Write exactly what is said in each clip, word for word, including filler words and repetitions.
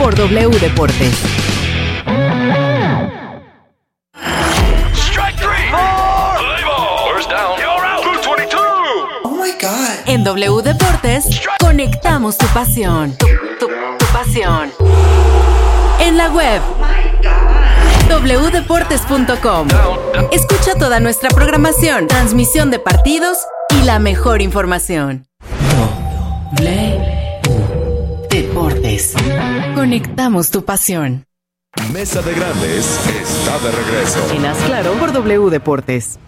por W Deportes. En W Deportes, conectamos tu pasión. Tu, tu, tu pasión. En la web, doble u deportes punto com. Escucha toda nuestra programación, transmisión de partidos y la mejor información. W Deportes. Conectamos tu pasión. Mesa de Grandes está de regreso. En Haz Claro por W Deportes.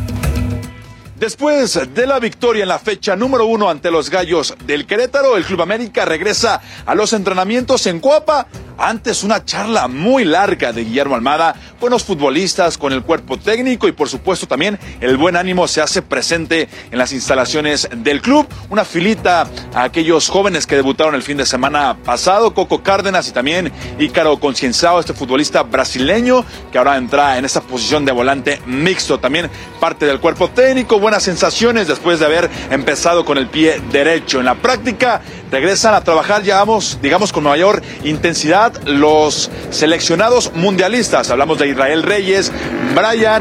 Después de la victoria en la fecha número uno ante los Gallos del Querétaro, el Club América regresa a los entrenamientos en Coapa. Antes una charla muy larga de Guillermo Almada con los futbolistas, con el cuerpo técnico y por supuesto también el buen ánimo se hace presente en las instalaciones del club. Una filita a aquellos jóvenes que debutaron el fin de semana pasado, Coco Cárdenas y también Ícaro Concienzao, este futbolista brasileño que ahora entra en esa posición de volante mixto. También parte del cuerpo técnico, buenas sensaciones después de haber empezado con el pie derecho. En la práctica regresan a trabajar, digamos, digamos con mayor intensidad los seleccionados mundialistas. Hablamos de Israel Reyes, Brian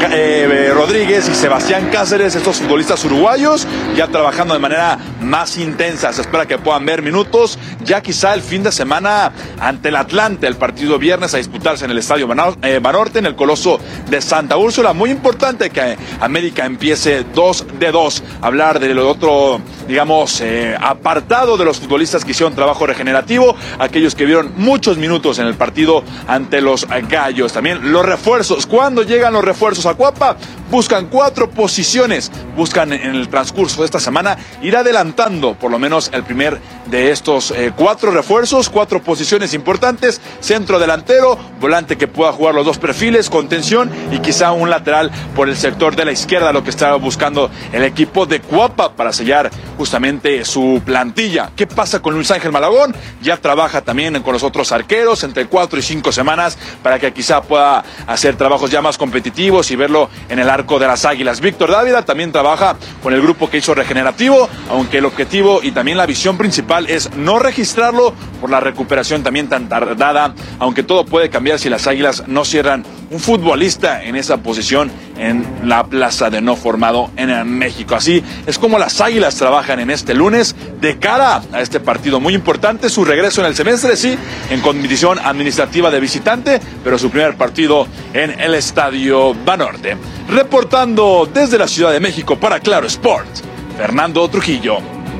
eh, Rodríguez y Sebastián Cáceres, estos futbolistas uruguayos, ya trabajando de manera más intensa. Se espera que puedan ver minutos ya quizá el fin de semana ante el Atlante, el partido viernes a disputarse en el Estadio Banorte, en el Coloso de Santa Úrsula. Muy importante que América empiece dos de dos. Hablar de lo otro, digamos, eh, apartado de los futbolistas que hicieron trabajo regenerativo, aquellos que vieron muchos minutos en el partido ante los Gallos. También los refuerzos. Cuando llegan los refuerzos a Coapa, buscan cuatro posiciones. Buscan en el transcurso de esta semana ir adelantando por lo menos el primer de estos eh, cuatro refuerzos, cuatro posiciones importantes: centro delantero, volante que pueda jugar los dos perfiles, contención y quizá un lateral por el sector de la izquierda, lo que está buscando el equipo de Coapa para sellar justamente su plantilla. ¿Qué pasa con Luis Ángel Malagón? Ya trabaja también con los otros arqueros entre cuatro y cinco semanas para que quizá pueda hacer trabajos ya más competitivos y verlo en el arco de las Águilas. Víctor Dávila también trabaja con el grupo que hizo regenerativo, aunque el objetivo y también la visión principal es no registrarlo por la recuperación también tan tardada, aunque todo puede cambiar si las Águilas no cierran un futbolista en esa posición en la plaza de no formado en México. Así es como las Águilas trabajan en este lunes de cara a este partido muy importante, su regreso en el semestre, sí, en condición administrativa de visitante, pero su primer partido en el Estadio Banorte. Reportando desde la Ciudad de México para Claro Sport, Fernando Trujillo.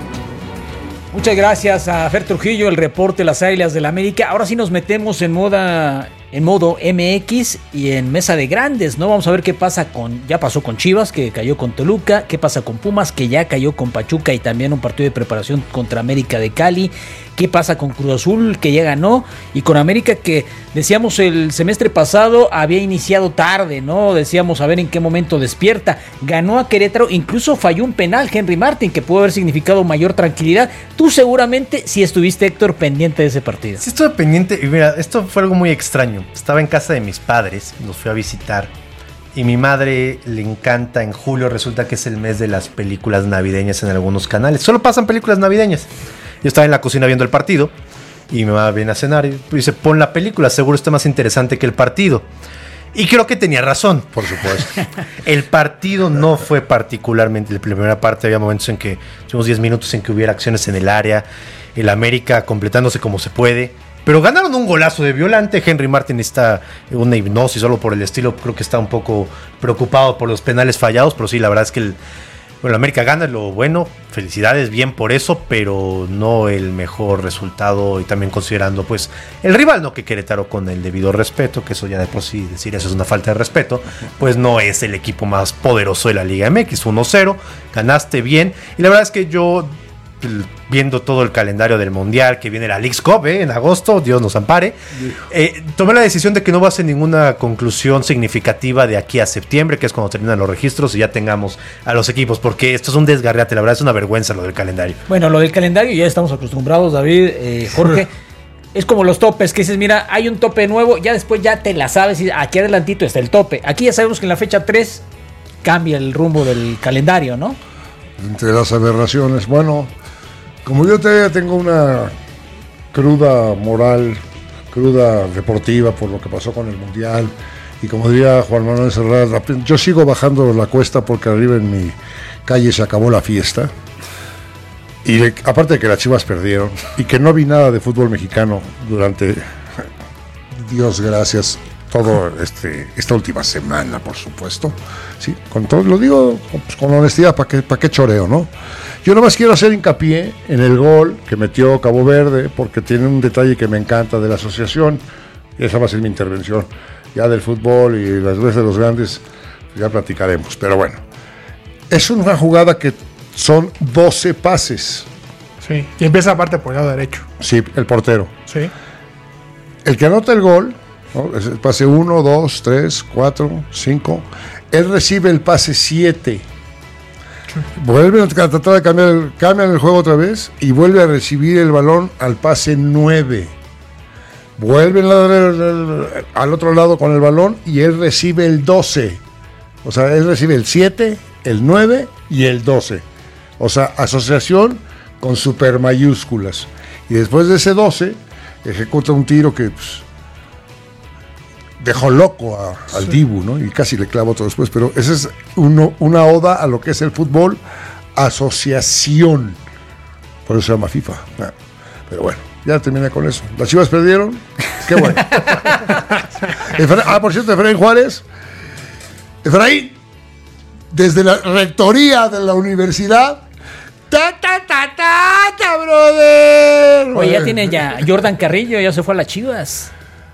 Muchas gracias a Fer Trujillo, el reporte de las Águilas del América. Ahora sí nos metemos en moda, en modo M X y en mesa de grandes, ¿no? Vamos a ver qué pasa con, ya pasó con Chivas, que cayó con Toluca, qué pasa con Pumas, que ya cayó con Pachuca y también un partido de preparación contra América de Cali. ¿Qué pasa con Cruz Azul, que ya ganó? Y con América, que decíamos el semestre pasado había iniciado tarde, ¿no? Decíamos a ver en qué momento despierta. Ganó a Querétaro, incluso falló un penal Henry Martin, que pudo haber significado mayor tranquilidad. Tú seguramente sí estuviste, Héctor, pendiente de ese partido. Sí estuve pendiente, y mira, esto fue algo muy extraño. Estaba en casa de mis padres, los fui a visitar. Y mi madre le encanta, en julio resulta que es el mes de las películas navideñas en algunos canales. Solo pasan películas navideñas. Yo estaba en la cocina viendo el partido y mi mamá viene a cenar y dice: pon la película, seguro está más interesante que el partido. Y creo que tenía razón, por supuesto. El partido no fue particularmente, la primera parte había momentos en que tuvimos diez minutos en que hubiera acciones en el área, el América completándose como se puede. Pero ganaron un golazo de Violante. Henry Martin está en una hipnosis solo por el estilo. Creo que está un poco preocupado por los penales fallados. Pero sí, la verdad es que el, bueno, América gana, lo bueno. Felicidades, bien por eso. Pero no el mejor resultado. Y también considerando pues el rival, no que Querétaro, con el debido respeto, que eso ya de por sí decir eso es una falta de respeto, pues no es el equipo más poderoso de la Liga M X. uno cero, ganaste bien. Y la verdad es que yo, viendo todo el calendario del Mundial, que viene la Leagues Cup ¿eh? en agosto, Dios nos ampare, eh, tomé la decisión de que no va a ser ninguna conclusión significativa de aquí a septiembre, que es cuando terminan los registros y ya tengamos a los equipos, porque esto es un desgarriate, la verdad es una vergüenza lo del calendario. Bueno, lo del calendario ya estamos acostumbrados, David, eh, Jorge. Es como los topes, que dices, mira, hay un tope nuevo, ya después ya te la sabes y aquí adelantito está el tope. Aquí ya sabemos que en la fecha tres cambia el rumbo del calendario, ¿no? Entre las aberraciones, bueno, como yo te tengo una cruda moral cruda deportiva por lo que pasó con el Mundial. Y como diría Juan Manuel Serrat, yo sigo bajando la cuesta porque arriba en mi calle se acabó la fiesta. Y le, aparte de que las Chivas perdieron y que no vi nada de fútbol mexicano durante, Dios gracias, todo este esta última semana, por supuesto. Sí, con todo, lo digo pues, con honestidad, ¿para qué, para qué choreo, no? Yo nomás quiero hacer hincapié en el gol que metió Cabo Verde, porque tiene un detalle que me encanta de la asociación. Esa va a ser mi intervención. Ya del fútbol y las veces de los grandes, ya platicaremos. Pero bueno, es una jugada que son doce pases. Sí, y empieza aparte por el lado derecho. Sí, el portero. Sí. El que anota el gol, ¿no? Es el pase uno, dos, tres, cuatro, cinco. Él recibe el pase siete. Vuelven a tratar de cambiar el, cambian el juego otra vez y vuelve a recibir el balón al pase nueve. Vuelven al otro lado con el balón y él recibe el doce. O sea, él recibe el siete, el nueve y el doce. O sea, asociación con super mayúsculas. Y después de ese doce, ejecuta un tiro que pues, dejó loco a, al sí. Dibu, ¿no? Y casi le clava otro después. Pero esa es uno, una oda a lo que es el fútbol asociación. Por eso se llama FIFA. Pero bueno. Ya terminé con eso. Las Chivas perdieron. Qué bueno. Efra- ah, por cierto, Efraín Juárez. Efraín, desde la rectoría de la universidad. ¡Ta, ta, ta, ta, ta, brother! Oye, ya tiene ya Jordan Carrillo, ya se fue a las Chivas.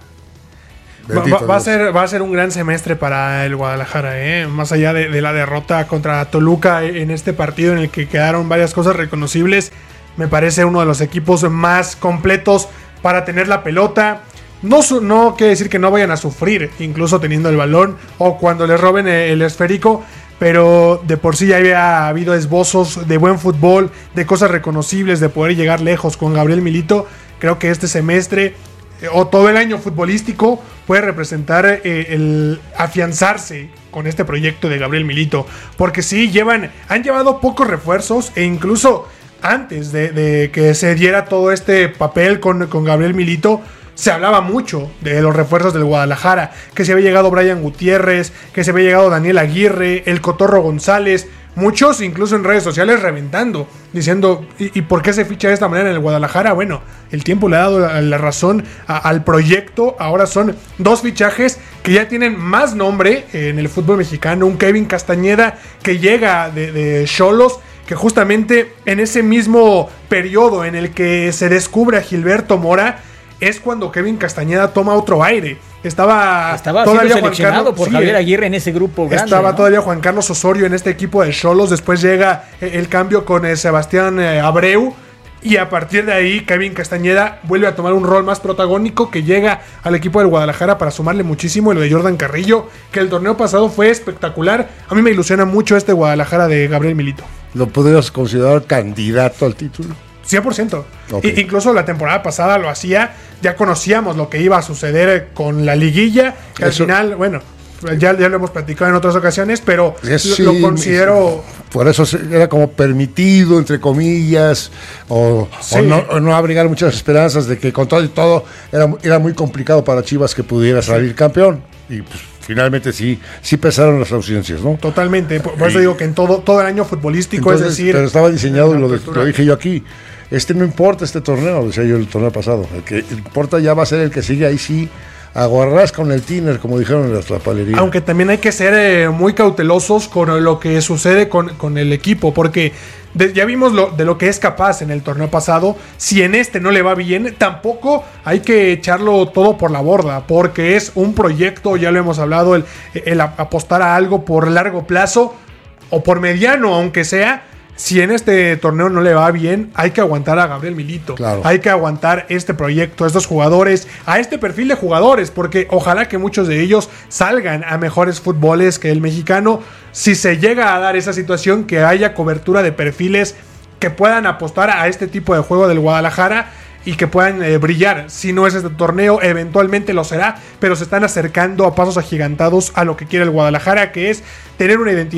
Va, va, va, a ser, va a ser un gran semestre para el Guadalajara, ¿eh? Más allá de, de la derrota contra Toluca en este partido en el que quedaron varias cosas reconocibles. Me parece uno de los equipos más completos para tener la pelota. No, no quiere decir que no vayan a sufrir, incluso teniendo el balón o cuando les roben el esférico, pero de por sí ya había habido esbozos de buen fútbol, de cosas reconocibles, de poder llegar lejos con Gabriel Milito. Creo que este semestre o todo el año futbolístico puede representar eh, el afianzarse con este proyecto de Gabriel Milito, porque sí, llevan, han llevado pocos refuerzos e incluso antes de, de que se diera todo este papel con, con Gabriel Milito, se hablaba mucho de los refuerzos del Guadalajara, que se había llegado Brian Gutiérrez, que se había llegado Daniel Aguirre, el Cotorro González, muchos incluso en redes sociales reventando, diciendo, ¿y, y por qué se ficha de esta manera en el Guadalajara? Bueno, el tiempo le ha dado la, la razón a, al proyecto. Ahora son dos fichajes que ya tienen más nombre en el fútbol mexicano. Un Kevin Castañeda que llega de Xolos, que justamente en ese mismo periodo en el que se descubre a Gilberto Mora, es cuando Kevin Castañeda toma otro aire. Estaba, estaba todavía siendo seleccionado Juan Carlos, por sí, Javier Aguirre en ese grupo grande. Estaba ¿no? todavía Juan Carlos Osorio en este equipo de Xolos. Después llega el cambio con eh, Sebastián eh, Abreu. Y a partir de ahí Kevin Castañeda vuelve a tomar un rol más protagónico, que llega al equipo del Guadalajara para sumarle muchísimo. Y lo de Jordan Carrillo, que el torneo pasado fue espectacular. A mí me ilusiona mucho este Guadalajara de Gabriel Milito. ¿Lo podrías considerar candidato al título? cien por ciento. Okay. I- incluso la temporada pasada lo hacía. Ya conocíamos lo que iba a suceder con la liguilla, que Eso. al final, bueno, ya, ya lo hemos platicado en otras ocasiones, pero sí, lo, lo considero... Por eso era como permitido, entre comillas, o, sí. o, no, o no abrigar muchas esperanzas de que con todo y todo era, era muy complicado para Chivas que pudiera salir sí. campeón. Y pues finalmente sí, sí pesaron las ausencias, ¿no? Totalmente. Por, por eso digo que en todo, todo el año futbolístico, Entonces, es decir... Pero estaba diseñado, y lo, de, lo dije yo aquí, este no importa este torneo, decía yo el torneo pasado, el que importa ya va a ser el que sigue, ahí sí, aguarrás con el tiner, como dijeron en la trapalería. Aunque también hay que ser eh, muy cautelosos con lo que sucede con, con el equipo, porque de, ya vimos lo, de lo que es capaz en el torneo pasado. Si en este no le va bien, tampoco hay que echarlo todo por la borda, porque es un proyecto, ya lo hemos hablado, el, el apostar a algo por largo plazo o por mediano, aunque sea. Si en este torneo no le va bien, hay que aguantar a Gabriel Milito. Claro. Hay que aguantar este proyecto, a estos jugadores, a este perfil de jugadores, porque ojalá que muchos de ellos salgan a mejores fútboles que el mexicano. Si se llega a dar esa situación, que haya cobertura de perfiles que puedan apostar a este tipo de juego del Guadalajara y que puedan eh, brillar. Si no es este torneo, eventualmente lo será, pero se están acercando a pasos agigantados a lo que quiere el Guadalajara, que es tener una identidad,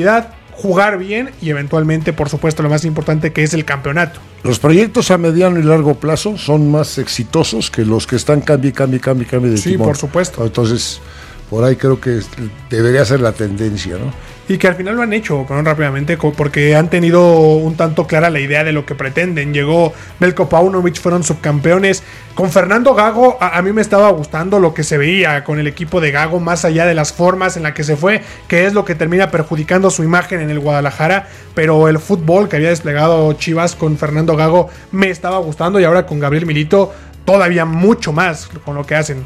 jugar bien y eventualmente, por supuesto, lo más importante que es el campeonato. Los proyectos a mediano y largo plazo son más exitosos que los que están cambie, cambie, cambie, cambie de Sí, timón. por supuesto. Entonces, por ahí creo que debería ser la tendencia, ¿no? Y que al final lo han hecho, perdón, rápidamente, porque han tenido un tanto clara la idea de lo que pretenden. Llegó Belko Paunovic, fueron subcampeones. Con Fernando Gago, a, a mí me estaba gustando lo que se veía con el equipo de Gago, más allá de las formas en las que se fue, que es lo que termina perjudicando su imagen en el Guadalajara. Pero el fútbol que había desplegado Chivas con Fernando Gago me estaba gustando, y ahora con Gabriel Milito todavía mucho más con lo que hacen.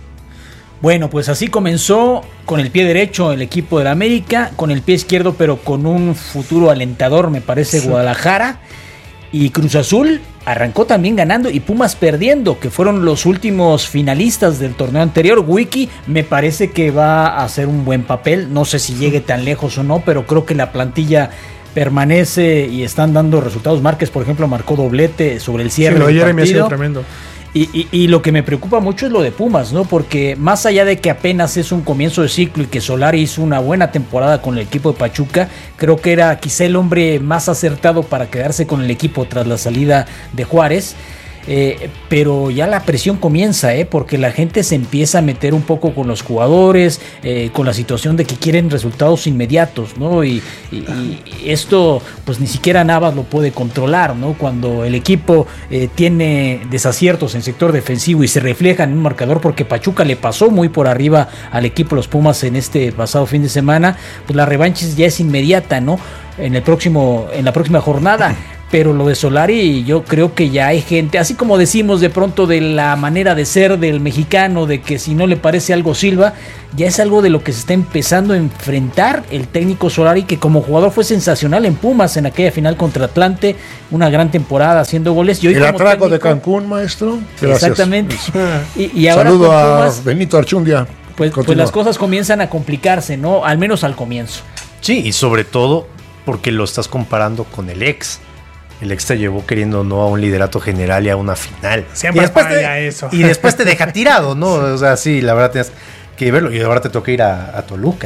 Bueno, pues así comenzó con el pie derecho el equipo del América, con el pie izquierdo pero con un futuro alentador, me parece, sí. Guadalajara. Y Cruz Azul arrancó también ganando y Pumas perdiendo, que fueron los últimos finalistas del torneo anterior. Wiki me parece que va a hacer un buen papel, no sé si llegue tan lejos o no, pero creo que la plantilla permanece y están dando resultados. Márquez, por ejemplo, marcó doblete sobre el cierre sí, del partido. Ha sido tremendo. Y, y, y lo que me preocupa mucho es lo de Pumas, ¿no? Porque más allá de que apenas es un comienzo de ciclo y que Solari hizo una buena temporada con el equipo de Pachuca, creo que era quizá el hombre más acertado para quedarse con el equipo tras la salida de Juárez. Eh, pero ya la presión comienza, eh, porque la gente se empieza a meter un poco con los jugadores, eh, con la situación de que quieren resultados inmediatos, ¿no? Y, y, y esto, pues ni siquiera Navas lo puede controlar, ¿no? Cuando el equipo eh, tiene desaciertos en sector defensivo y se refleja en un marcador, porque Pachuca le pasó muy por arriba al equipo de los Pumas en este pasado fin de semana, pues la revancha ya es inmediata, ¿no? En el próximo, en la próxima jornada. Pero lo de Solari, yo creo que ya hay gente, así como decimos de pronto de la manera de ser del mexicano, de que si no le parece algo Silva, ya es algo de lo que se está empezando a enfrentar el técnico Solari, que como jugador fue sensacional en Pumas en aquella final contra Atlante, una gran temporada haciendo goles. Y hoy el como atraco técnico, de Cancún, maestro. Gracias. Exactamente. Y, y ahora saludo con Pumas, a Benito Archundia. Pues, pues las cosas comienzan a complicarse, ¿no? Al menos al comienzo. Sí, y sobre todo porque lo estás comparando con el ex. El ex te llevó queriendo no a un liderato general y a una final. Siempre y después falla te, eso. Y después te deja tirado, ¿no? O sea, sí, la verdad tienes que verlo. Y ahora te toca ir a, a Toluca.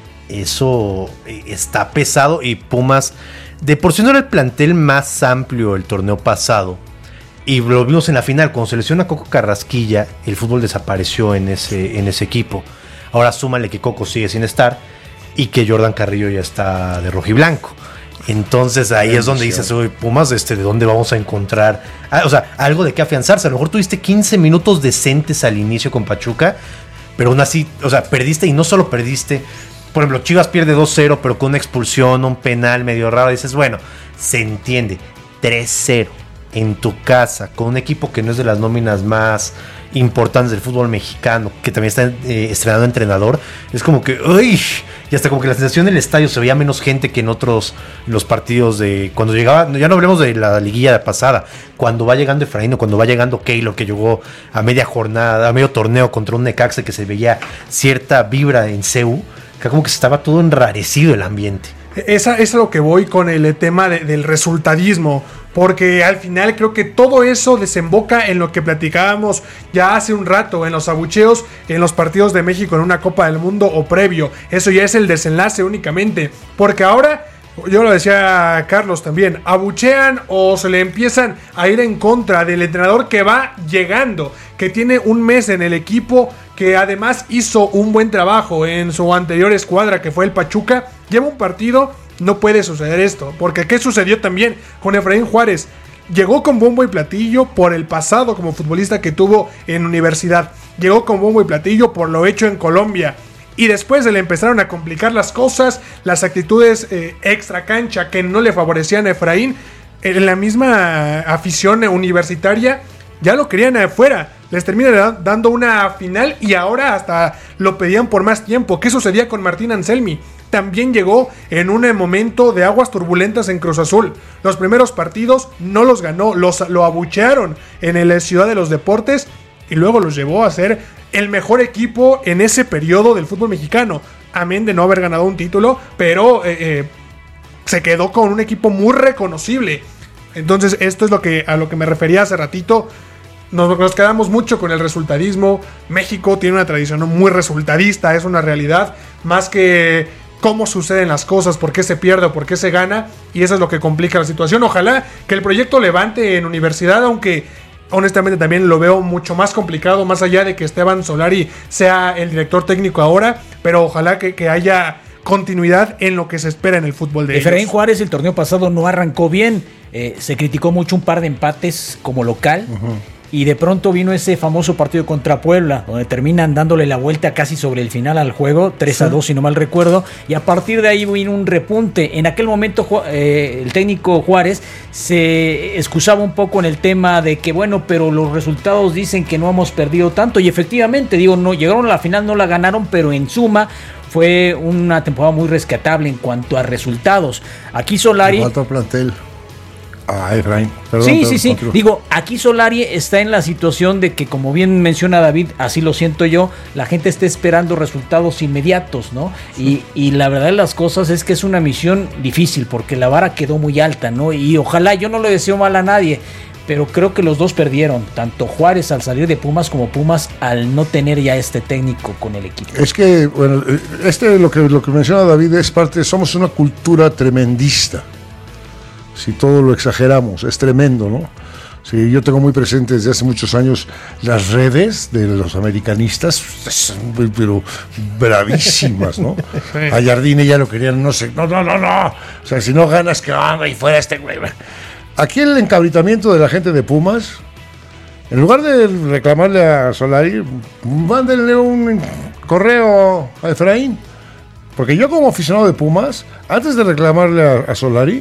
Eso está pesado. Y Pumas, de por sí no era el plantel más amplio el torneo pasado. Y lo vimos en la final. Cuando se lesiona Coco Carrasquilla, el fútbol desapareció en ese, en ese equipo. Ahora súmale que Coco sigue sin estar y que Jordan Carrillo ya está de rojiblanco. Entonces ahí es donde dices, uy, Pumas, este, ¿de dónde vamos a encontrar? Ah, o sea, algo de qué afianzarse. A lo mejor tuviste quince minutos decentes al inicio con Pachuca, pero aún así, o sea, perdiste y no solo perdiste. Por ejemplo, Chivas pierde dos cero, pero con una expulsión, un penal medio raro. Dices, bueno, se entiende. tres cero en tu casa, con un equipo que no es de las nóminas más importantes del fútbol mexicano, que también está eh, estrenando entrenador. Es como que, uy, y hasta como que la sensación del estadio se veía menos gente que en otros los partidos de cuando llegaba, ya no hablemos de la liguilla pasada, cuando va llegando Efraín o cuando va llegando Keylor, que llegó a media jornada, a medio torneo contra un Necaxa, que se veía cierta vibra en C U, que como que estaba todo enrarecido el ambiente. Esa es a lo que voy con el tema de, del resultadismo, porque al final creo que todo eso desemboca en lo que platicábamos ya hace un rato, en los abucheos en los partidos de México en una Copa del Mundo o previo. Eso ya es el desenlace únicamente, porque ahora, yo lo decía Carlos también, abuchean o se le empiezan a ir en contra del entrenador que va llegando, que tiene un mes en el equipo, que además hizo un buen trabajo en su anterior escuadra que fue el Pachuca. Lleva un partido, no puede suceder esto, porque ¿qué sucedió también con Efraín Juárez? Llegó con bombo y platillo por el pasado como futbolista que tuvo en universidad, llegó con bombo y platillo por lo hecho en Colombia, y después se le empezaron a complicar las cosas, las actitudes eh, extra cancha que no le favorecían a Efraín. En la misma afición universitaria ya lo querían afuera, les termina dando una final y ahora hasta lo pedían por más tiempo. ¿Qué sucedía con Martín Anselmi? También llegó en un momento de aguas turbulentas en Cruz Azul. Los primeros partidos no los ganó, los, lo abuchearon en el Ciudad de los Deportes y luego los llevó a ser el mejor equipo en ese periodo del fútbol mexicano. Amén de no haber ganado un título, pero eh, eh, se quedó con un equipo muy reconocible. Entonces esto es lo que, a lo que me refería hace ratito. Nos, nos quedamos mucho con el resultadismo. México tiene una tradición muy resultadista, es una realidad. Más que cómo suceden las cosas, por qué se pierde o por qué se gana, y eso es lo que complica la situación. Ojalá que el proyecto levante en universidad, aunque honestamente también lo veo mucho más complicado, más allá de que Esteban Solari sea el director técnico ahora, pero ojalá que, que haya continuidad en lo que se espera en el fútbol de Efraín ellos. Juárez el torneo pasado no arrancó bien, eh, se criticó mucho un par de empates como local, uh-huh. y de pronto vino ese famoso partido contra Puebla, donde terminan dándole la vuelta casi sobre el final al juego, tres a dos si no mal recuerdo, y a partir de ahí vino un repunte. En aquel momento eh, el técnico Juárez se excusaba un poco en el tema de que bueno, pero los resultados dicen que no hemos perdido tanto, y efectivamente, digo, no llegaron a la final, no la ganaron, pero en suma fue una temporada muy rescatable en cuanto a resultados. Aquí Solari... Falta plantel. Ah, Efraín. Perdón, sí, perdón, sí, sí. control. Digo, aquí Solari está en la situación de que, como bien menciona David, así lo siento yo, la gente está esperando resultados inmediatos, ¿no? Sí. Y, y la verdad de las cosas es que es una misión difícil porque la vara quedó muy alta, ¿no? Y ojalá, yo no le deseo mal a nadie, pero creo que los dos perdieron, tanto Juárez al salir de Pumas como Pumas al no tener ya este técnico con el equipo. Es que, bueno, este lo que, lo que menciona David es parte, somos una cultura tremendista. Si todo lo exageramos, es tremendo, ¿no? Sí, yo tengo muy presente desde hace muchos años las redes de los americanistas, pero bravísimas, ¿no? Sí. A Jardine ya lo querían, no sé, no, no, no, no. O sea, si no ganas, que haga y fuera este güey. Aquí el encabritamiento de la gente de Pumas, en lugar de reclamarle a Solari, mándenle un correo a Efraín. Porque yo como aficionado de Pumas, antes de reclamarle a, a Solari,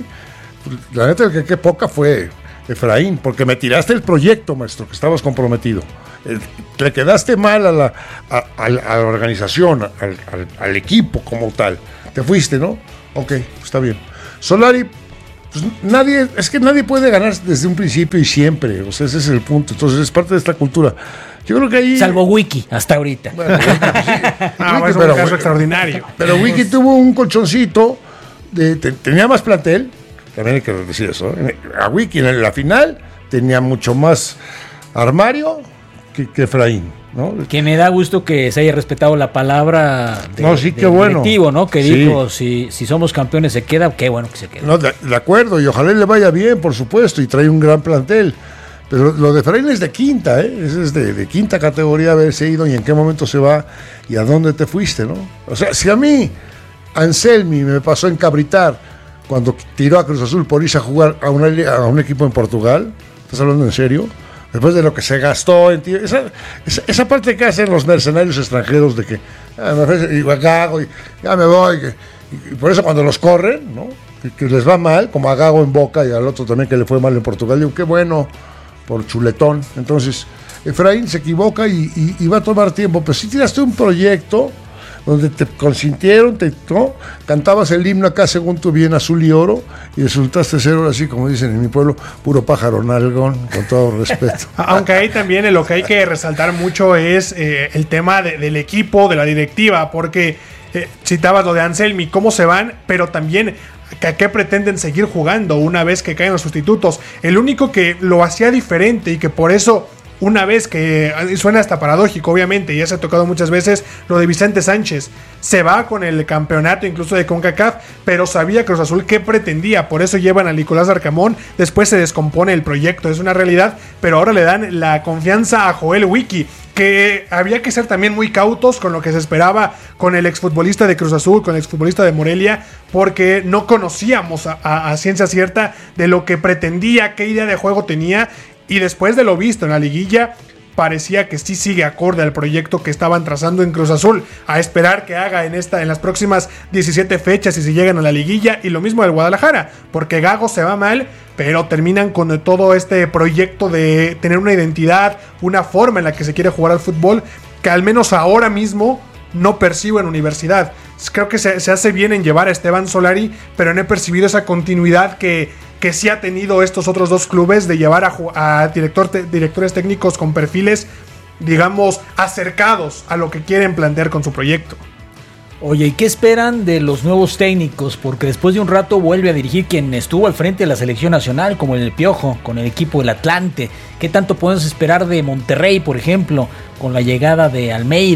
la neta, el que qué poca fue Efraín, porque me tiraste el proyecto, maestro, que estabas comprometido. Eh, le quedaste mal a la, a, a, a la organización, al, al, al equipo como tal. Te fuiste, ¿no? Ok, está bien. Solari, pues nadie, es que nadie puede ganar desde un principio y siempre. O sea, ese es el punto. Entonces es parte de esta cultura. Yo creo que ahí... Salvo Wiki, hasta ahorita. Bueno, sí. No, Wiki, es un pero, caso extraordinario. Pero Wiki tuvo un colchoncito, de, te, tenía más plantel. También hay que decir eso. A Wiki en la final tenía mucho más armario que, que Efraín, ¿no? Que me da gusto que se haya respetado la palabra de, no, sí, de qué bueno. directivo, ¿no? Que sí. dijo, si, si somos campeones se queda, qué bueno que se queda. No, de, de acuerdo, y ojalá le vaya bien, por supuesto, y trae un gran plantel. Pero lo de Efraín es de quinta, ¿eh? Es de, de quinta categoría haberse ido y en qué momento se va y a dónde te fuiste, ¿no? O sea, si a mí Anselmi me pasó a encabritar cuando tiró a Cruz Azul por irse a jugar a, una, a un equipo en Portugal, ¿estás hablando en serio? Después de lo que se gastó en ti, esa, esa, esa parte que hacen los mercenarios extranjeros de que ah, me ofrece, y cago, y ya me voy, que, y, y por eso cuando los corren, ¿no? Que, que les va mal, como a Gago en Boca y al otro también que le fue mal en Portugal, digo, qué bueno, por chuletón. Entonces, Efraín se equivoca y, y, y va a tomar tiempo, pero si tiraste un proyecto donde te consintieron, te, ¿no? Cantabas el himno acá según tu bien azul y oro, y resultaste ser ahora sí, como dicen en mi pueblo, puro pájaro nalgón, con todo respeto. Aunque ahí también lo que hay que resaltar mucho es eh, el tema de, del equipo, de la directiva, porque eh, citabas lo de Anselmi, cómo se van, pero también ¿a qué pretenden seguir jugando una vez que caen los sustitutos? El único que lo hacía diferente y que por eso... Una vez que suena hasta paradójico, obviamente, ya se ha tocado muchas veces lo de Vicente Sánchez, se va con el campeonato incluso de CONCACAF, pero sabía Cruz Azul qué pretendía, por eso llevan a Nicolás Arcamón, después se descompone el proyecto, es una realidad, pero ahora le dan la confianza a Joel Wiki, que había que ser también muy cautos con lo que se esperaba con el exfutbolista de Cruz Azul, con el exfutbolista de Morelia, porque no conocíamos a, a, a ciencia cierta de lo que pretendía, qué idea de juego tenía. Y después de lo visto en la liguilla, parecía que sí sigue acorde al proyecto que estaban trazando en Cruz Azul. A esperar que haga en esta en las próximas diecisiete fechas y si llegan a la liguilla. Y lo mismo del Guadalajara, porque Gago se va mal, pero terminan con todo este proyecto de tener una identidad, una forma en la que se quiere jugar al fútbol, que al menos ahora mismo no percibo en Universidad. Creo que se, se hace bien en llevar a Esteban Solari, pero no he percibido esa continuidad que, que sí ha tenido estos otros dos clubes de llevar a, a director te, directores técnicos con perfiles, digamos, acercados a lo que quieren plantear con su proyecto. Oye, ¿y qué esperan de los nuevos técnicos? Porque después de un rato vuelve a dirigir quien estuvo al frente de la selección nacional, como el Piojo, con el equipo del Atlante. ¿Qué tanto podemos esperar de Monterrey, por ejemplo, con la llegada de Almeida?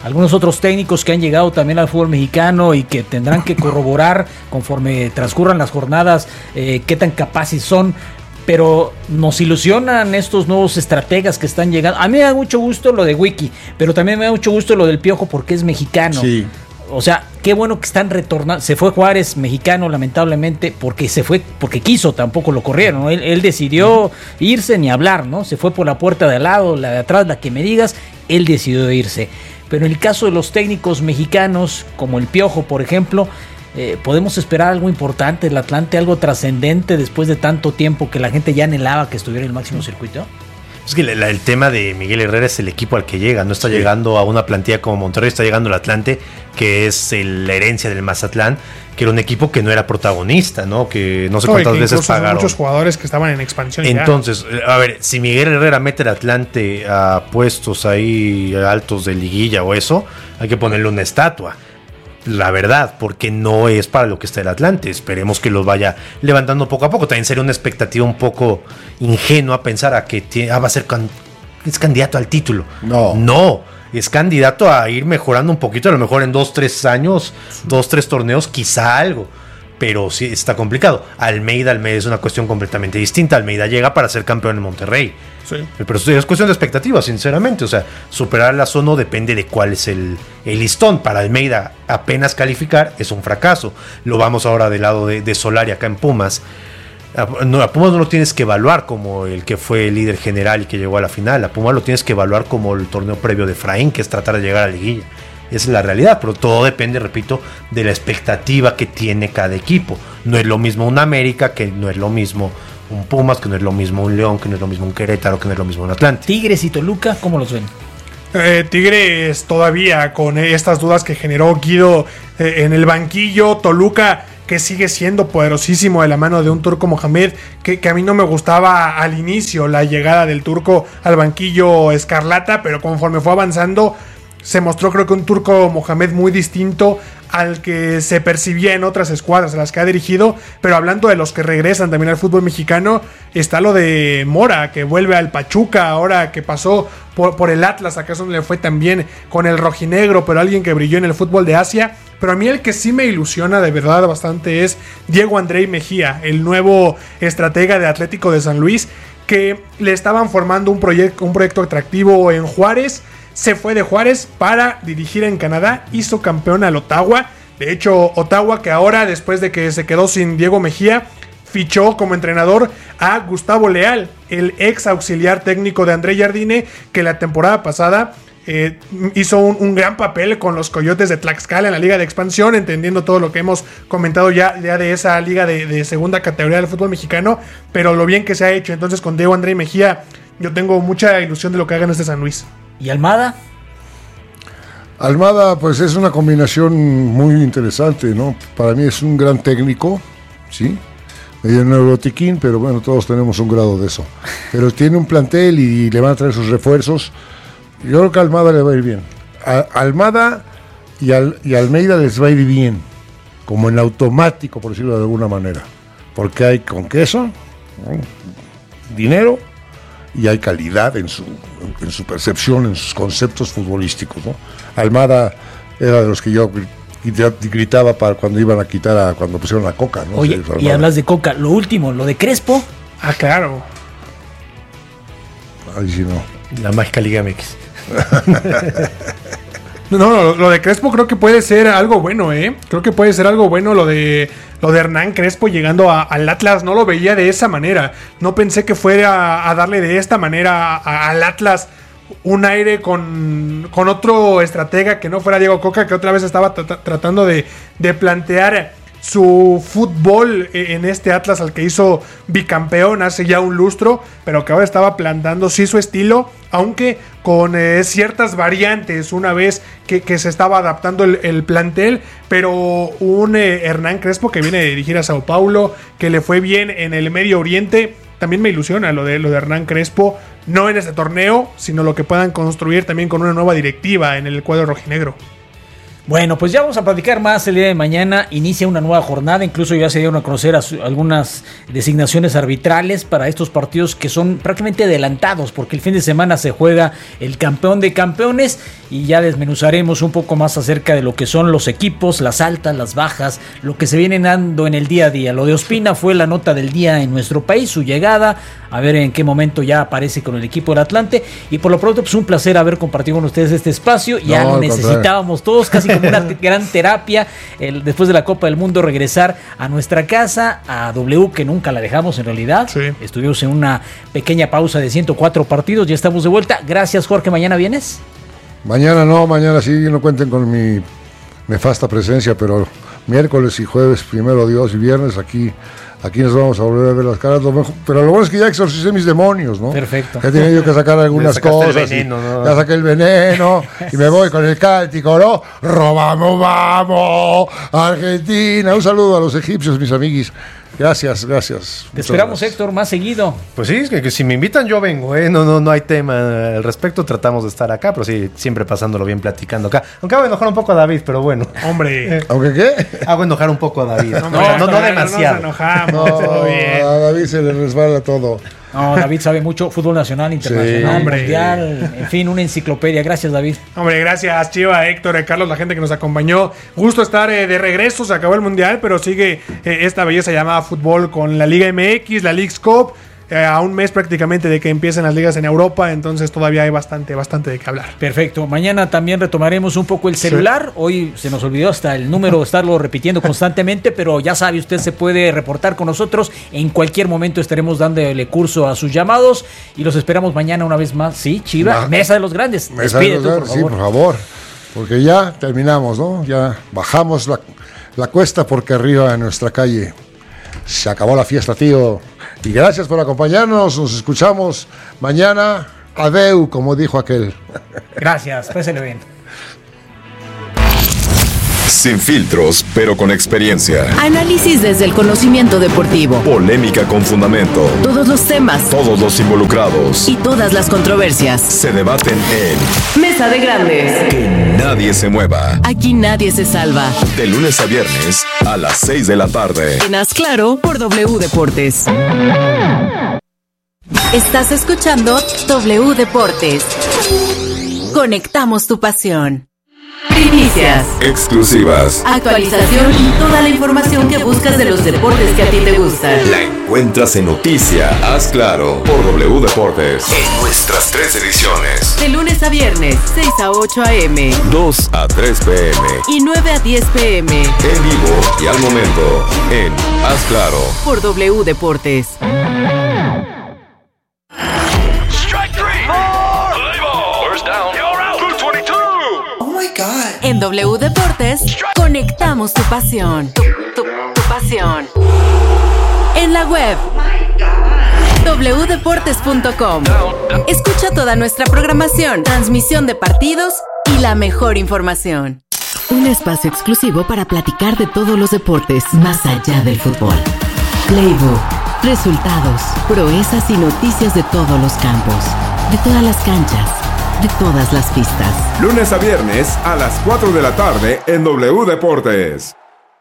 algunos otros técnicos que han llegado también al fútbol mexicano y que tendrán que corroborar conforme transcurran las jornadas eh, qué tan capaces son. Pero nos ilusionan estos nuevos estrategas que están llegando. A mí me da mucho gusto lo de Wiki, pero también me da mucho gusto lo del Piojo porque es mexicano. Sí. O sea, qué bueno que están retornando. Se fue Juárez, mexicano, lamentablemente, porque se fue, porque quiso, tampoco lo corrieron, ¿no? Él, él decidió irse ni hablar, ¿no? Se fue por la puerta de al lado, la de atrás, la que me digas, él decidió irse. Pero en el caso de los técnicos mexicanos, como el Piojo, por ejemplo, eh, podemos esperar algo importante del Atlante, algo trascendente después de tanto tiempo que la gente ya anhelaba que estuviera en el máximo circuito. Es que la, el tema de Miguel Herrera es el equipo al que llega, no está sí. llegando a una plantilla como Monterrey, está llegando al Atlante, que es el, la herencia del Mazatlán, que era un equipo que no era protagonista, ¿no? Que no sé no, cuántas veces pagaron. Muchos jugadores que estaban en expansión. Entonces, ya. a ver, si Miguel Herrera mete al Atlante a puestos ahí altos de liguilla o eso, hay que ponerle una estatua. La verdad, porque no es para lo que está el Atlante. Esperemos que los vaya levantando poco a poco. También sería una expectativa un poco ingenua pensar a que tiene, ah, va a ser can, es candidato al título. No. No, es candidato a ir mejorando un poquito. A lo mejor en dos, tres años, dos, tres torneos, quizá algo. Pero sí está complicado. Almeida, Almeida es una cuestión completamente distinta. Almeida llega para ser campeón en Monterrey. Sí. Pero es cuestión de expectativas, sinceramente. O sea, superarlas o no depende de cuál es el, el listón. Para Almeida, apenas calificar es un fracaso. Lo vamos ahora del lado de, de Solari acá en Pumas. A, no, a Pumas no lo tienes que evaluar como el que fue el líder general y que llegó a la final. A Pumas lo tienes que evaluar como el torneo previo de Efraín, que es tratar de llegar a la liguilla. Esa es la realidad, pero todo depende, repito, de la expectativa que tiene cada equipo. No es lo mismo un América, que no es lo mismo un Pumas, que no es lo mismo un León, que no es lo mismo un Querétaro, que no es lo mismo un Atlante. Tigres y Toluca, ¿cómo los ven? Eh, Tigres todavía con estas dudas que generó Guido eh, en el banquillo. Toluca, que sigue siendo poderosísimo de la mano de un Turco Mohamed, que, que a mí no me gustaba al inicio la llegada del Turco al banquillo escarlata, pero conforme fue avanzando se mostró, creo que un Turco Mohamed muy distinto al que se percibía en otras escuadras a las que ha dirigido. Pero hablando de los que regresan también al fútbol mexicano, está lo de Mora, que vuelve al Pachuca ahora que pasó por, por el Atlas, acaso no le fue tan bien con el rojinegro, pero alguien que brilló en el fútbol de Asia. Pero a mí el que sí me ilusiona de verdad bastante es Diego Andrei Mejía, el nuevo estratega de Atlético de San Luis, que le estaban formando un proyecto, un proyecto atractivo en Juárez. Se fue de Juárez para dirigir en Canadá, hizo campeón al Ottawa. De hecho, Ottawa, que ahora, después de que se quedó sin Diego Mejía, fichó como entrenador a Gustavo Leal, el ex auxiliar técnico de André Jardine, que la temporada pasada eh, hizo un, un gran papel con los Coyotes de Tlaxcala en la Liga de Expansión, entendiendo todo lo que hemos comentado ya, ya de esa liga de, de segunda categoría del fútbol mexicano, pero lo bien que se ha hecho. Entonces, con Diego André Mejía, yo tengo mucha ilusión de lo que haga en este San Luis. ¿Y Almada? Almada, pues es una combinación muy interesante, ¿no? Para mí es un gran técnico, ¿sí? Medio neurotiquín, pero bueno, todos tenemos un grado de eso. Pero tiene un plantel y le van a traer sus refuerzos. Yo creo que a Almada le va a ir bien. A Almada y, Al, y Almeida les va a ir bien, como en automático, por decirlo de alguna manera. Porque hay con queso, ¿no? Dinero, y hay calidad en su, en su percepción, en sus conceptos futbolísticos, ¿no? Almada era de los que yo gritaba para cuando iban a quitar a cuando pusieron la Coca, ¿no? Oye, sí, y hablas de Coca, lo último, lo de Crespo. Ah, claro. Ahí sí no. La mágica Liga M X. No, no, lo de Crespo creo que puede ser algo bueno, ¿eh? Creo que puede ser algo bueno lo de lo de Hernán Crespo llegando a, al Atlas. No lo veía de esa manera. No pensé que fuera a, a darle de esta manera a, a, al Atlas un aire con, con otro estratega que no fuera Diego Coca, que otra vez estaba tra- tratando de, de plantear su fútbol en este Atlas al que hizo bicampeón hace ya un lustro, pero que ahora estaba plantando sí su estilo, aunque con eh, ciertas variantes una vez que, que se estaba adaptando el, el plantel. Pero un eh, Hernán Crespo que viene a dirigir a Sao Paulo, que le fue bien en el Medio Oriente, también me ilusiona lo de, lo de Hernán Crespo, no en este torneo, sino lo que puedan construir también con una nueva directiva en el cuadro rojinegro. Bueno, pues ya vamos a platicar más el día de mañana. Inicia una nueva jornada, incluso ya se dieron a conocer a su, algunas designaciones arbitrales para estos partidos que son prácticamente adelantados, porque el fin de semana se juega el campeón de campeones y ya desmenuzaremos un poco más acerca de lo que son los equipos, las altas, las bajas, lo que se viene dando en el día a día. Lo de Ospina fue la nota del día en nuestro país, su llegada, a ver en qué momento ya aparece con el equipo del Atlante, y por lo pronto pues un placer haber compartido con ustedes este espacio. Ya no, lo necesitábamos todos, casi como una gran terapia, el, después de la Copa del Mundo, regresar a nuestra casa, a W, que nunca la dejamos en realidad. Sí. Estuvimos en una pequeña pausa de ciento cuatro partidos, ya estamos de vuelta. Gracias, Jorge. ¿Mañana vienes? Mañana no, mañana sí, no cuenten con mi nefasta presencia, pero miércoles y jueves, primero Dios, y viernes aquí Aquí nos vamos a volver a ver las caras, lo mejor, pero lo bueno es que ya exorcicé mis demonios, ¿no? Perfecto. He tenido que sacar algunas cosas. El veneno, ¿no? Ya saqué el veneno y me voy con el cántico, ¿no? ¡Robamos, vamos! ¡Argentina! Un saludo a los egipcios, mis amiguis. Gracias, gracias. Te esperamos, gracias. Héctor, más seguido. Pues sí, es que, que si me invitan yo vengo, ¿eh? No, no, no hay tema al respecto, tratamos de estar acá, pero sí, siempre pasándolo bien platicando acá. Aunque hago enojar un poco a David, pero bueno. Hombre. Eh, ¿Aunque qué? Hago enojar un poco a David. No, no, no, no demasiado. No nos enojamos, no, todo bien. A David se le resbala todo. No, David sabe mucho, fútbol nacional, internacional, sí, mundial, en fin, una enciclopedia. Gracias, David. Hombre, gracias, Chiva, Héctor, eh, Carlos, la gente que nos acompañó. Gusto estar eh, de regreso, se acabó el mundial, pero sigue eh, esta belleza llamada fútbol con la Liga M X, la Leagues Cup. Eh, a un mes prácticamente de que empiecen las ligas en Europa, entonces todavía hay bastante, bastante de qué hablar. Perfecto, mañana también retomaremos un poco el celular, sí. Hoy se nos olvidó hasta el número estarlo repitiendo constantemente, pero ya sabe, usted se puede reportar con nosotros, en cualquier momento estaremos dándole curso a sus llamados y los esperamos mañana una vez más. Sí, Chiva, Ma- Mesa de los Grandes, Mesa de los Grandes, sí, por favor, porque ya terminamos, ¿no? Ya bajamos la, la cuesta porque arriba en nuestra calle se acabó la fiesta, tío. Y gracias por acompañarnos, nos escuchamos mañana. Adeu, como dijo aquel. Gracias, pésele bien. Sin filtros, pero con experiencia. Análisis desde el conocimiento deportivo. Polémica con fundamento. Todos los temas. Todos los involucrados. Y todas las controversias. Se debaten en Mesa de Grandes. Que nadie se mueva. Aquí nadie se salva. De lunes a viernes a las seis de la tarde. En Haz Claro por W Deportes. Estás escuchando W Deportes. Conectamos tu pasión. Primicias, exclusivas, actualización y toda la información que buscas de los deportes que a ti te gustan. La encuentras en Noticia, Haz Claro, por W Deportes. En nuestras tres ediciones. De lunes a viernes, seis a ocho a.m. dos a tres p.m. Y nueve a diez p.m. En vivo y al momento, en Haz Claro. Por W Deportes. En W Deportes, conectamos tu pasión. Tu, tu, tu pasión. En la web, w deportes punto com. Escucha toda nuestra programación, transmisión de partidos y la mejor información. Un espacio exclusivo para platicar de todos los deportes, más allá del fútbol. Playbook, resultados, proezas y noticias de todos los campos, de todas las canchas, de todas las pistas. Lunes a viernes a las cuatro de la tarde en W Deportes.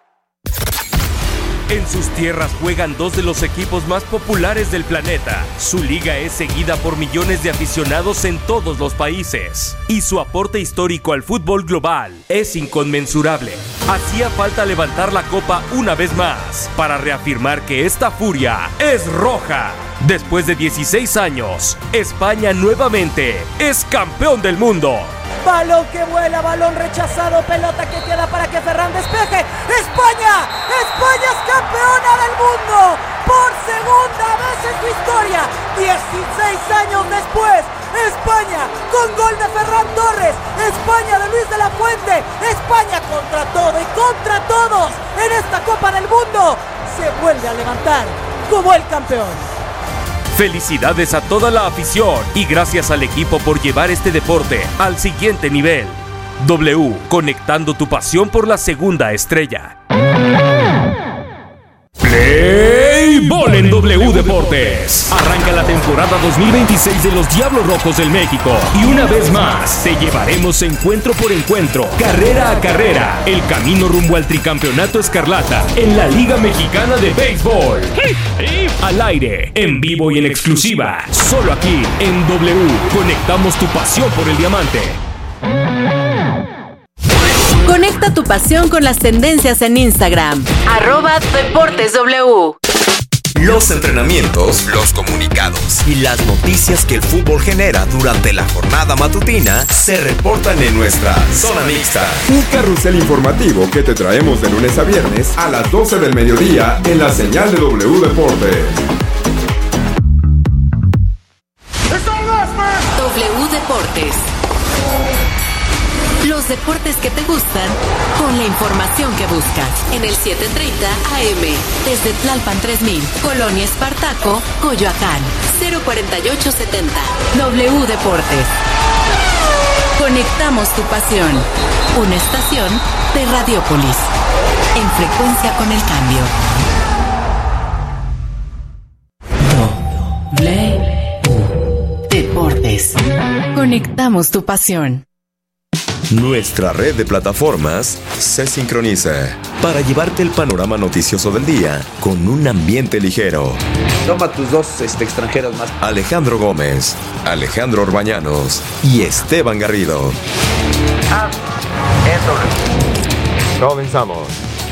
En sus tierras juegan dos de los equipos más populares del planeta. Su liga es seguida por millones de aficionados en todos los países. Y su aporte histórico al fútbol global es inconmensurable. Hacía falta levantar la copa una vez más para reafirmar que esta furia es roja. Después de dieciséis años, España nuevamente es campeón del mundo. Balón que vuela, balón rechazado, pelota que queda para que Ferran despeje. ¡España! ¡España es campeona del mundo! Por segunda vez en su historia, dieciséis años después, España con gol de Ferran Torres, España de Luis de la Fuente, España contra todo y contra todos en esta Copa del Mundo, se vuelve a levantar como el campeón. Felicidades a toda la afición y gracias al equipo por llevar este deporte al siguiente nivel. W, conectando tu pasión por la segunda estrella. Play Fútbol en W Deportes. Arranca la temporada dos mil veintiséis de los Diablos Rojos del México. Y una vez más, te llevaremos encuentro por encuentro, carrera a carrera, el camino rumbo al tricampeonato escarlata en la Liga Mexicana de Béisbol. Al aire, en vivo y en exclusiva, solo aquí en W. Conectamos tu pasión por el diamante. Conecta tu pasión con las tendencias en Instagram. Arroba Deportes W. Los entrenamientos, los comunicados y las noticias que el fútbol genera durante la jornada matutina se reportan en nuestra Zona Mixta. Un carrusel informativo que te traemos de lunes a viernes a las doce del mediodía en la señal de W Deportes. W Deportes. Los deportes que te gustan con la información que buscas. En el siete treinta A M. Desde Tlalpan tres mil. Colonia Espartaco, Coyoacán. cero cuarenta y ocho setenta. W Deportes. Conectamos tu pasión. Una estación de Radiopolis. En frecuencia con el cambio. W Deportes. Conectamos tu pasión. Nuestra red de plataformas se sincroniza para llevarte el panorama noticioso del día con un ambiente ligero. Toma tus dos este, extranjeros más. Alejandro Gómez, Alejandro Orbañanos y Esteban Garrido. Ah, eso. Comenzamos.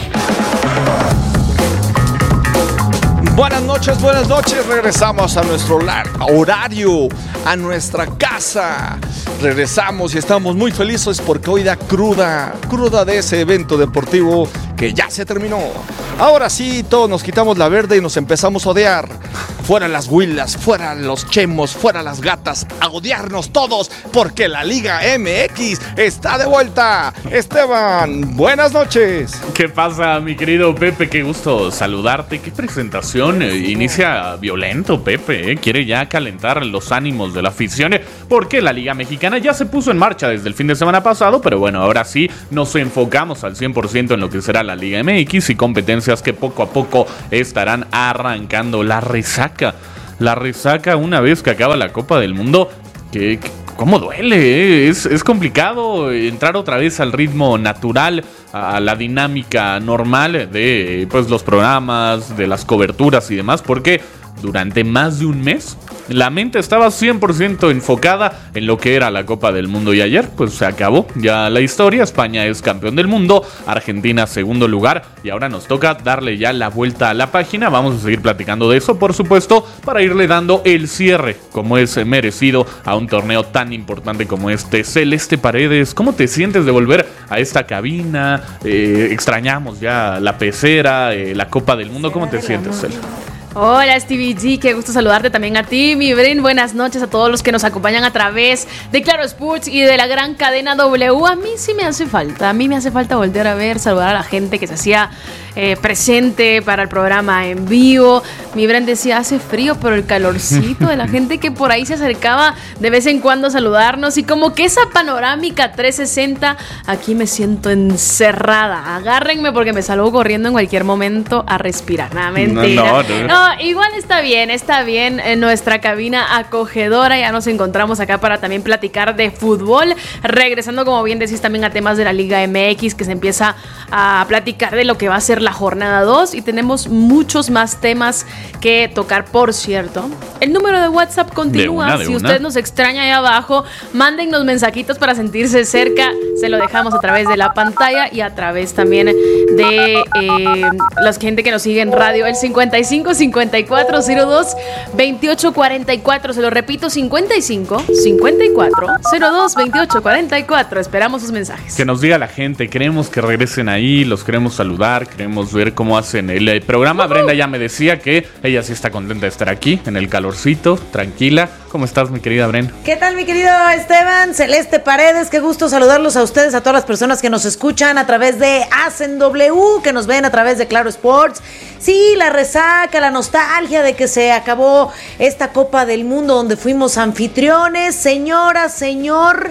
Buenas noches, buenas noches. Regresamos a nuestro horario, a nuestra casa. Regresamos y estamos muy felices porque hoy da cruda, cruda de ese evento deportivo que ya se terminó. Ahora sí, todos nos quitamos la verde y nos empezamos a odiar. Fuera las huilas, fuera los chemos, fuera las gatas, a odiarnos todos porque la Liga M X está de vuelta. Esteban, buenas noches. ¿Qué pasa, mi querido Pepe? Qué gusto saludarte. Qué presentación. Inicia violento, Pepe. ¿eh? Quiere ya calentar los ánimos de la afición porque la Liga Mexicana ya se puso en marcha desde el fin de semana pasado, pero bueno, ahora sí nos enfocamos al cien por ciento en lo que será la Liga M X y competencias que poco a poco estarán arrancando. La resaca. La resaca una vez que acaba la Copa del Mundo, que, que cómo duele, ¿eh? es, es complicado entrar otra vez al ritmo natural, a la dinámica normal de pues, los programas, de las coberturas y demás, porque durante más de un mes la mente estaba cien por ciento enfocada en lo que era la Copa del Mundo y ayer pues se acabó ya la historia. España es campeón del mundo, Argentina segundo lugar y ahora nos toca darle ya la vuelta a la página. Vamos a seguir platicando de eso, por supuesto, para irle dando el cierre como es merecido a un torneo tan importante como este. Celeste Paredes, ¿cómo te sientes de volver a esta cabina? Eh, extrañamos ya la pecera, eh, la Copa del Mundo. ¿Cómo te sientes, Cel? Hola Stevie G, qué gusto saludarte también a ti, mi Brin. Buenas noches a todos los que nos acompañan a través de Claro Sports y de la gran cadena W. A mí sí me hace falta, a mí me hace falta volver a ver, saludar a la gente que se hacía eh, presente para el programa en vivo. Mi Brin decía, hace frío, pero el calorcito de la gente que por ahí se acercaba de vez en cuando a saludarnos y como que esa panorámica trescientos sesenta, aquí me siento encerrada. Agárrenme porque me salgo corriendo en cualquier momento a respirar. Nada, mentira. No, no, no. No, igual está bien, está bien en nuestra cabina acogedora. Ya nos encontramos acá para también platicar de fútbol. Regresando, como bien decís, también a temas de la Liga M X, que se empieza a platicar de lo que va a ser la jornada dos. Y tenemos muchos más temas que tocar, por cierto. El número de WhatsApp continúa. De una, de si usted una. nos extraña ahí abajo, mándennos mensajitos para sentirse cerca. Se lo dejamos a través de la pantalla y a través también de eh, la gente que nos sigue en radio. El cincuenta y cinco cincuenta y cuatro cero dos veintiocho cuarenta y cuatro. Se lo repito, cincuenta y cinco cincuenta y cuatro cero dos veintiocho cuarenta y cuatro. Esperamos sus mensajes. Que nos diga la gente, queremos que regresen ahí, los queremos saludar, queremos ver cómo hacen el programa. Uh-huh. Brenda ya me decía que ella sí está contenta de estar aquí, en el calorcito, tranquila. ¿Cómo estás, mi querida Brenda? ¿Qué tal, mi querido Esteban? Celeste Paredes, qué gusto saludarlos a ustedes, a todas las personas que nos escuchan a través de Hacen W, que nos ven a través de Claro Sports. Sí, la resaca, la nostalgia de que se acabó esta Copa del Mundo donde fuimos anfitriones. Señora, señor,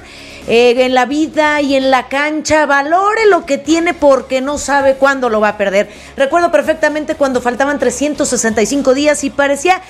eh, en la vida y en la cancha, valore lo que tiene porque no sabe cuándo lo va a perder. Recuerdo perfectamente cuando faltaban trescientos sesenta y cinco días y parecía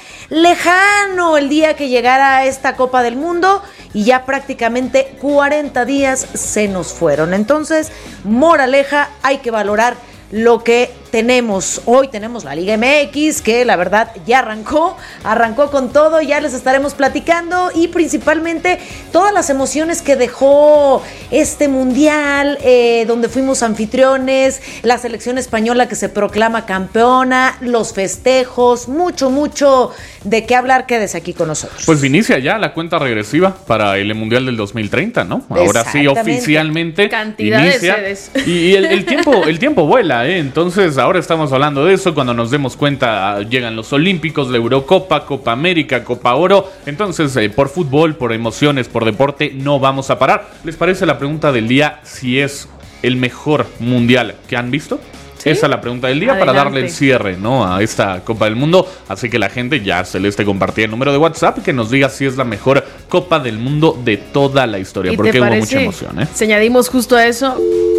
lejano el día que llegara a esta Copa del Mundo y ya prácticamente cuarenta días se nos fueron. Entonces, moraleja, hay que valorar lo que tenemos. Hoy tenemos la Liga M X, que la verdad ya arrancó, arrancó con todo, ya les estaremos platicando y principalmente todas las emociones que dejó este mundial, eh, donde fuimos anfitriones, la selección española que se proclama campeona, los festejos, mucho, mucho de qué hablar. Quédese aquí con nosotros. Pues inicia ya la cuenta regresiva para el mundial del dos mil treinta, ¿no? Ahora sí, oficialmente cantidad inicia, de sedes. Y, y el, el tiempo, el tiempo vuela, ¿eh? Entonces ahora estamos hablando de eso. Cuando nos demos cuenta, llegan los Olímpicos, la Eurocopa, Copa América, Copa Oro. Entonces, eh, por fútbol, por emociones, por deporte, no vamos a parar. ¿Les parece la pregunta del día si es el mejor mundial que han visto? ¿Sí? Esa es la pregunta del día. Adelante. Para darle el cierre, ¿no?, a esta Copa del Mundo. Así que la gente ya Celeste compartía el número de WhatsApp que nos diga si es la mejor Copa del Mundo de toda la historia. Porque hubo mucha emoción, ¿eh? Si añadimos justo a eso,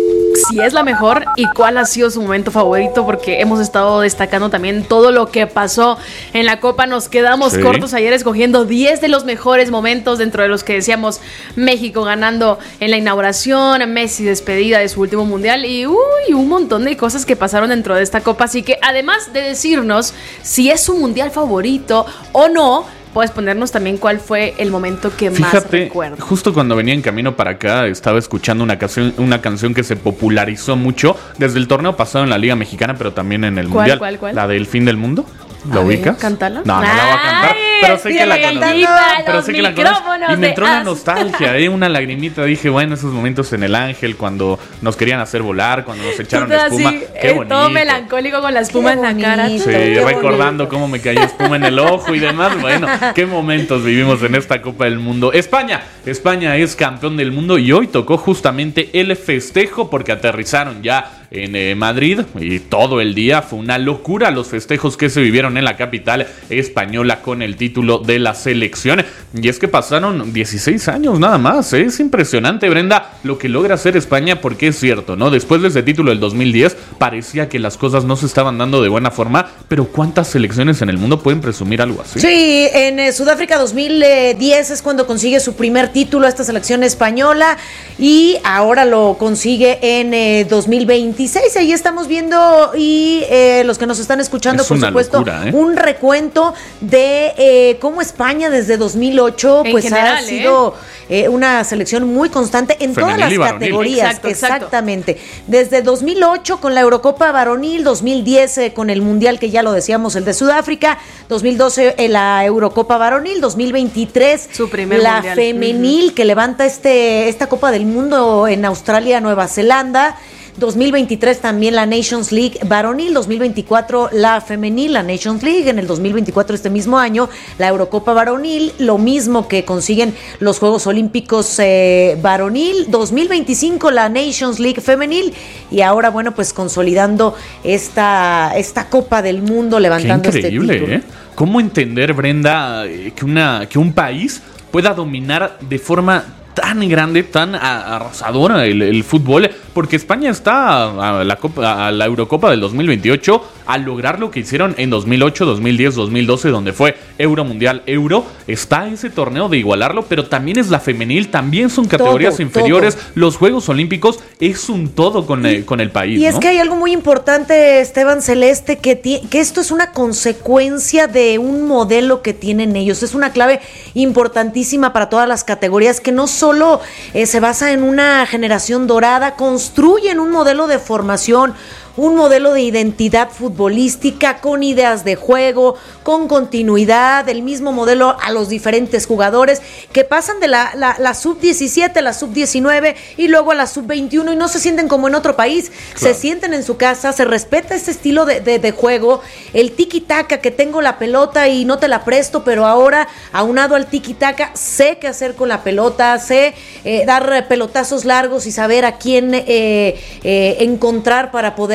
si es la mejor y cuál ha sido su momento favorito, porque hemos estado destacando también todo lo que pasó en la Copa. Nos quedamos sí. cortos ayer escogiendo diez de los mejores momentos, dentro de los que decíamos México ganando en la inauguración, Messi despedida de su último mundial y uy, un montón de cosas que pasaron dentro de esta Copa. Así que además de decirnos si es su mundial favorito o no, puedes ponernos también cuál fue el momento que Fíjate, más recuerdo. Justo cuando venía en camino para acá, estaba escuchando una canción, una canción que se popularizó mucho desde el torneo pasado en la Liga Mexicana, pero también en el ¿Cuál, Mundial. cuál, cuál? La del Fin del Mundo. ¿La ubicas? ¿Cántala? No, no la voy a cantar. Pero sé que la conozco. Pero sé que la conozco. Y me entró una nostalgia, ¿eh? Una lagrimita. Dije, bueno, esos momentos en el Ángel, cuando nos querían hacer volar, cuando nos echaron espuma. Así, qué bonito. Todo melancólico con la espuma en la cara. Sí, recordando cómo me cayó espuma en el ojo y demás. Bueno, qué momentos vivimos en esta Copa del Mundo. España, España es campeón del mundo y hoy tocó justamente el festejo porque aterrizaron ya en eh, Madrid y todo el día fue una locura los festejos que se vivieron en la capital española con el título de la selección. Y es que pasaron dieciséis años nada más, ¿eh? Es impresionante, Brenda, lo que logra hacer España, porque es cierto, ¿no? Después de ese título del dos mil diez parecía que las cosas no se estaban dando de buena forma, pero ¿cuántas selecciones en el mundo pueden presumir algo así? Sí, en eh, Sudáfrica dos mil diez es cuando consigue su primer título esta selección española y ahora lo consigue en eh, dos mil veintiséis. Ahí estamos viendo y eh, los que nos están escuchando, es por supuesto, locura, ¿eh? Un recuento de eh, cómo España desde dos mil ocho en pues general, ha sido eh? Eh, una selección muy constante en Femenil todas las categorías. Exacto, exactamente. Exacto. Desde dos mil ocho con la Eurocopa varonil, dos mil diez eh, con el Mundial que ya lo decíamos, el de Sudáfrica, dos mil doce eh, la Eurocopa varonil, dos mil veintitrés su primer la mundial. Femenil uh-huh. que levanta este esta Copa del Mundo en Australia, Nueva Zelanda. dos mil veintitrés también la Nations League varonil, dos mil veinticuatro la femenil, la Nations League, en el dos mil veinticuatro este mismo año la Eurocopa varonil, lo mismo que consiguen los Juegos Olímpicos eh, varonil, dos mil veinticinco la Nations League femenil y ahora bueno pues consolidando esta, esta Copa del Mundo, levantando Qué increíble, este título. ¿eh? ¿Cómo entender, Brenda, que, una, que un país pueda dominar de forma tan grande, tan arrasadora el, el fútbol? Porque España está a la, Copa, a la Eurocopa del dos mil veintiocho a lograr lo que hicieron en dos mil ocho, dos mil diez, dos mil doce, donde fue Euro Mundial Euro. Está ese torneo de igualarlo, pero también es la femenil, también son categorías todo, inferiores. Todo. Los Juegos Olímpicos es un todo con, y, el, con el país. Y es ¿no? que hay algo muy importante, Esteban Celeste, que, ti, que esto es una consecuencia de un modelo que tienen ellos. Es una clave importantísima para todas las categorías, que no solo eh, se basa en una generación dorada, construyen un modelo de formación, un modelo de identidad futbolística con ideas de juego, con continuidad, el mismo modelo a los diferentes jugadores que pasan de la, la, la sub diecisiete, la sub diecinueve y luego a la sub veintiuno y no se sienten como en otro país, claro. Se sienten en su casa, se respeta este estilo de, de, de juego, el tiki-taka, que tengo la pelota y no te la presto, pero ahora aunado al tiki-taka sé qué hacer con la pelota, sé eh, dar pelotazos largos y saber a quién eh, eh, encontrar para poder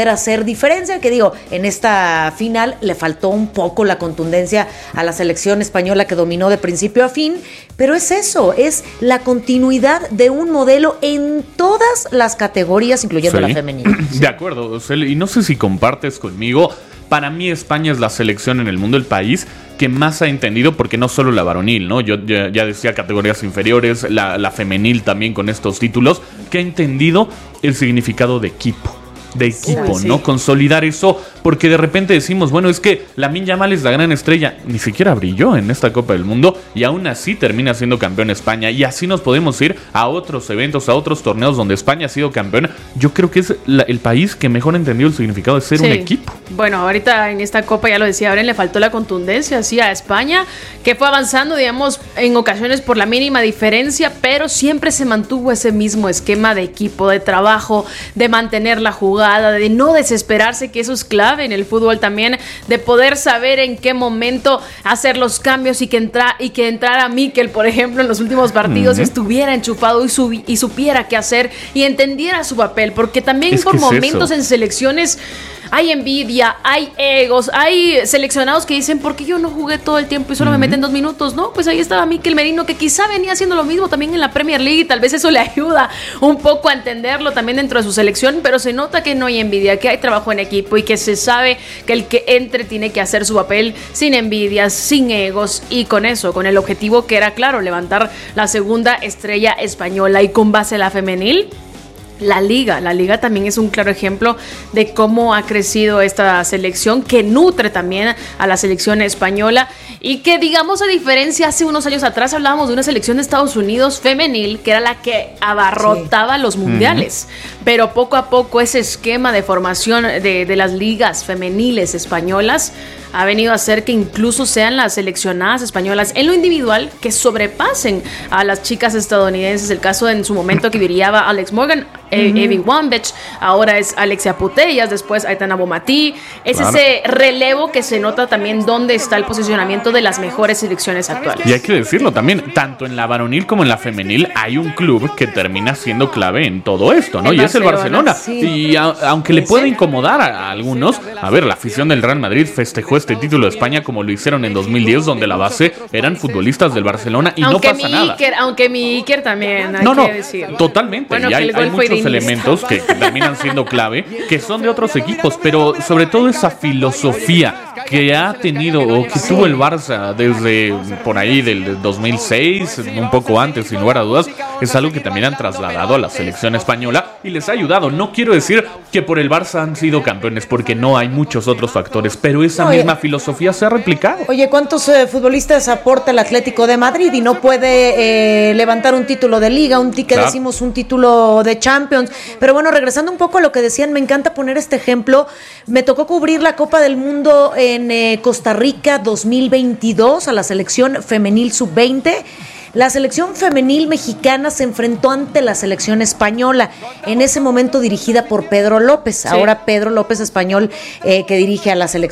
poder hacer diferencia, que digo, en esta final le faltó un poco la contundencia a la selección española que dominó de principio a fin, pero es eso, es la continuidad de un modelo en todas las categorías, incluyendo sí. la femenina. De acuerdo, y no sé si compartes conmigo, para mí España es la selección en el mundo, el país que más ha entendido, porque no solo la varonil, ¿no? Yo ya, ya decía categorías inferiores, la, la femenil también con estos títulos, que ha entendido el significado de equipo. De equipo, sí, ¿no? Sí. Consolidar eso, porque de repente decimos, bueno, es que Lamine Yamal es la gran estrella, ni siquiera brilló en esta Copa del Mundo y aún así termina siendo campeón España, y así nos podemos ir a otros eventos, a otros torneos donde España ha sido campeón. Yo creo que es la, el país que mejor entendió el significado de ser sí. un equipo. Bueno, ahorita en esta Copa, ya lo decía Abren, le faltó la contundencia, sí, a España, que fue avanzando, digamos, en ocasiones por la mínima diferencia, pero siempre se mantuvo ese mismo esquema de equipo, de trabajo, de mantener la jugada, de no desesperarse, que eso es clave en el fútbol también, de poder saber en qué momento hacer los cambios y que, entra, y que entrara Mikel, por ejemplo, en los últimos partidos, uh-huh. estuviera enchufado y, sub, y supiera qué hacer y entendiera su papel, porque también es por momentos en selecciones hay envidia, hay egos, hay seleccionados que dicen, ¿por qué yo no jugué todo el tiempo y solo uh-huh. me meten dos minutos? No, pues ahí estaba Mikel Merino, que quizá venía haciendo lo mismo también en la Premier League, y tal vez eso le ayuda un poco a entenderlo también dentro de su selección, pero se nota que no hay envidia, que hay trabajo en equipo y que se sabe que el que entre tiene que hacer su papel sin envidias, sin egos, y con eso, con el objetivo que era claro, levantar la segunda estrella española. Y con base a la femenil, La Liga, la Liga también es un claro ejemplo de cómo ha crecido esta selección, que nutre también a la selección española, y que, digamos, a diferencia, hace unos años atrás hablábamos de una selección de Estados Unidos femenil que era la que abarrotaba sí. los mundiales, uh-huh. pero poco a poco ese esquema de formación de, de las ligas femeniles españolas ha venido a hacer que incluso sean las seleccionadas españolas en lo individual que sobrepasen a las chicas estadounidenses. El caso en su momento que diría Alex Morgan, uh-huh. Evie Wambach, ahora es Alexia Putellas, después Aitana Bonmatí. Es claro. ese relevo que se nota también dónde está el posicionamiento de las mejores selecciones actuales. Y hay que decirlo también, tanto en la varonil como en la femenil hay un club que termina siendo clave en todo esto, ¿no? El y Barcelona, es el Barcelona. Sí. Y a, aunque le puede incomodar a, a algunos, a ver, la afición del Real Madrid festejó este título de España como lo hicieron en dos mil diez, donde la base eran futbolistas del Barcelona y aunque no pasa nada. Iker, aunque mi Iker también, hay no, no, que decir. Totalmente. Bueno, y hay, hay muchos elementos que, que terminan siendo clave, que son de otros equipos, pero sobre todo esa filosofía que ha tenido o que tuvo el Barça desde por ahí del dos mil seis, un poco antes, sin lugar a dudas, es algo que también han trasladado a la selección española y les ha ayudado. No quiero decir que por el Barça han sido campeones, porque no, hay muchos otros factores, pero esa Oye, misma filosofía se ha replicado. Oye, ¿cuántos eh, futbolistas aporta el Atlético de Madrid y no puede eh, levantar un título de Liga, un que claro. decimos un título de Champions? Pero bueno, regresando un poco a lo que decían, me encanta poner este ejemplo. Me tocó cubrir la Copa del Mundo en eh, Costa Rica dos mil veintidós a la selección femenil sub veinte. La selección femenil mexicana se enfrentó ante la selección española, en ese momento dirigida por Pedro López. Sí. Ahora Pedro López, español, eh, que dirige a la selección